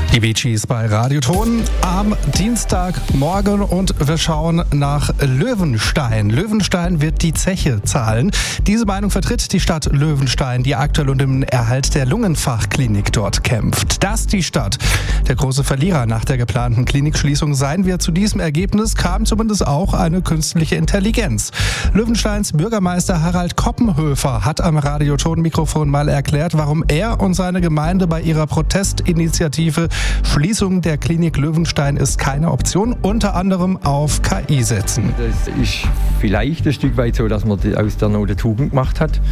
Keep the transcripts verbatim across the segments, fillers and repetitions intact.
Die Bee Gees bei Radioton am Dienstagmorgen und wir schauen nach Löwenstein. Löwenstein wird die Zeche zahlen. Diese Meinung vertritt die Stadt Löwenstein, die aktuell um den Erhalt der Lungenfachklinik dort kämpft. Dass die Stadt der große Verlierer nach der geplanten Klinikschließung sein wird, zu diesem Ergebnis kam zumindest auch eine künstliche Intelligenz. Löwensteins Bürgermeister Harald Koppenhöfer hat am Radioton-Mikrofon mal erklärt, warum er und seine Gemeinde bei ihrer Protestinitiative Schließung der Klinik Löwenstein ist keine Option, unter anderem auf K I setzen. Das ist vielleicht ein Stück weit so, dass man aus der Not eine Tugend gemacht hat.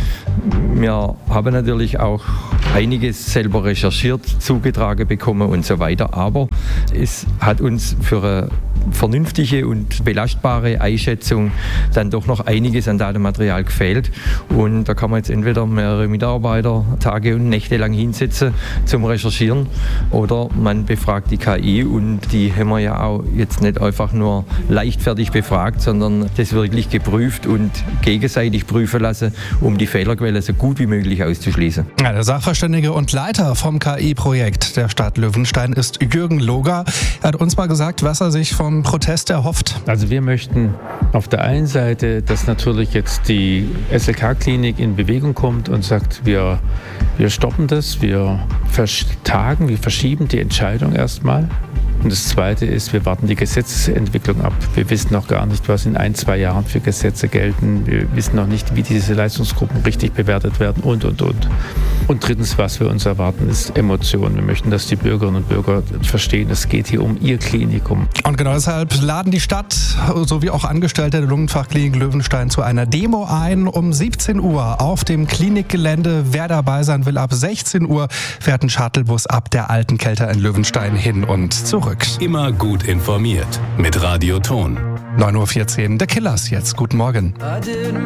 Wir haben natürlich auch einiges selber recherchiert, zugetragen bekommen und so weiter, aber es hat uns für eine vernünftige und belastbare Einschätzung dann doch noch einiges an Datenmaterial gefehlt und da kann man jetzt entweder mehrere Mitarbeiter Tage und Nächte lang hinsetzen zum Recherchieren oder man befragt die K I und die haben wir ja auch jetzt nicht einfach nur leichtfertig befragt, sondern das wirklich geprüft und gegenseitig prüfen lassen, um die Fehlerquelle so gut wie möglich auszuschließen. Ja, der Sachverständige und Leiter vom K I-Projekt der Stadt Löwenstein ist Jürgen Loger. Er hat uns mal gesagt, was er sich vom Protest erhofft. Also wir möchten auf der einen Seite, dass natürlich jetzt die S L K-Klinik in Bewegung kommt und sagt, wir, wir stoppen das, wir vertagen, wir verschieben die Entscheidung erstmal. Und das Zweite ist, wir warten die Gesetzesentwicklung ab. Wir wissen noch gar nicht, was in ein, zwei Jahren für Gesetze gelten. Wir wissen noch nicht, wie diese Leistungsgruppen richtig bewertet werden und, und, und. Und drittens, was wir uns erwarten, ist Emotion. Wir möchten, dass die Bürgerinnen und Bürger verstehen, es geht hier um ihr Klinikum. Und genau deshalb laden die Stadt sowie auch Angestellte der Lungenfachklinik Löwenstein zu einer Demo ein um siebzehn Uhr auf dem Klinikgelände. Wer dabei sein will, ab sechzehn Uhr fährt ein Shuttlebus ab der Alten Kelter in Löwenstein hin und zurück. Immer gut informiert mit Radioton. neun Uhr vierzehn, The Killers jetzt. Guten Morgen.